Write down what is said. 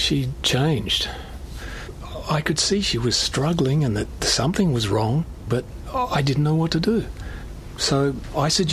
She changed. I could see she was struggling and that something was wrong, but I didn't know what to do. So I suggested